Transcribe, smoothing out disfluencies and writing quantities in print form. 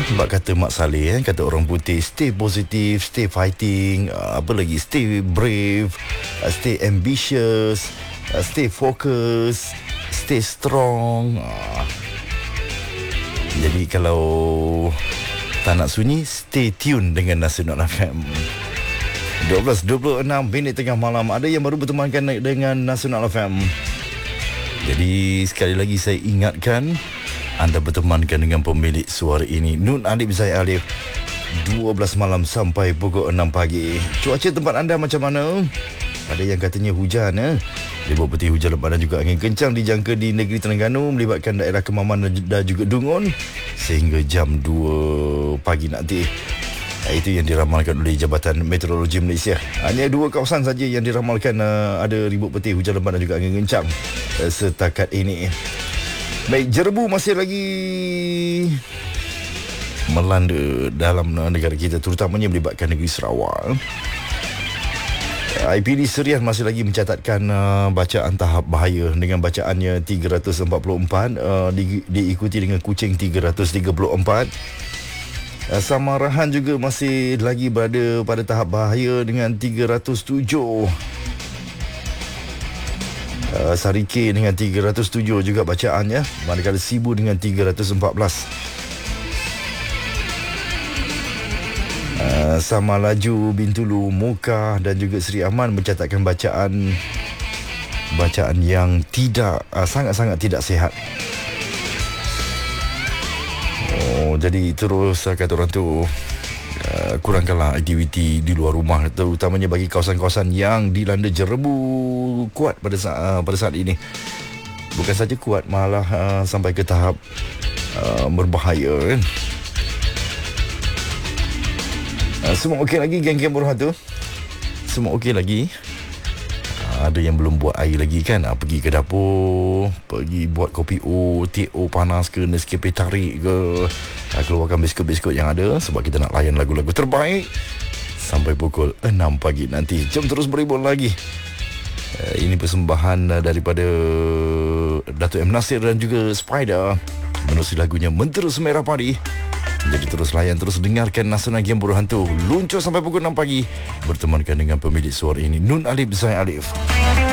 Sebab kata Mak Saleh kata orang putih, stay positive, stay fighting, apa lagi, stay brave, stay ambitious, stay focus, stay strong. Jadi kalau tak nak sunyi, stay tune dengan Nasional FM. 12.26 minit tengah malam. Ada yang baru bertemankan dengan Nasional FM. Jadi sekali lagi saya ingatkan, anda bertemankan dengan pemilik suara ini, Nun Alif Zaid Alif, 12 malam sampai pukul 6 pagi. Cuaca tempat anda macam mana? Ada yang katanya hujan. Di Bawah Putih hujan lebat dan juga angin kencang dijangka di negeri Terengganu, melibatkan daerah Kemaman dan juga Dungun sehingga jam 2 pagi nanti. Itu yang diramalkan oleh Jabatan Meteorologi Malaysia. Hanya 2 kawasan saja yang diramalkan ada ribut peti, hujan lebat dan juga angin kencang setakat ini. Baik, jerbu masih lagi melanda dalam negara kita, terutamanya melibatkan negeri Sarawak. IPD Serian masih lagi mencatatkan bacaan tahap bahaya dengan bacaannya 344, diikuti dengan Kuching 334. Samarahan juga masih lagi berada pada tahap bahaya dengan 307. Sarike dengan 307 juga bacaannya, manakala Sibu dengan 314. Sama Laju, Bintulu, Muka dan juga Seri Aman mencatatkan bacaan yang tidak sangat-sangat tidak sihat. Jadi terus kata orang tu, kurangkanlah aktiviti di luar rumah, terutamanya bagi kawasan-kawasan yang dilanda jerebu kuat pada saat ini. Bukan saja kuat, malah sampai ke tahap berbahaya kan. Semua okey lagi geng-geng buruh tu? Semua okey lagi? Ada yang belum buat air lagi kan? Pergi ke dapur, pergi buat kopi TO panas ke, Nescafe tarik ke, keluarkan biskut-biskut yang ada, sebab kita nak layan lagu-lagu terbaik sampai pukul 6 pagi nanti. Jom terus beribun lagi. Ini persembahan daripada Datuk M. Nasir dan juga Spider menerusi lagunya Mentera Semerah Padi. Jadi terus layan, terus dengarkan Nasional Game Buruh Hantu. Luncur sampai pukul 6 pagi bertemankan dengan pemilik suara ini, Nun Alif Zaid Alif.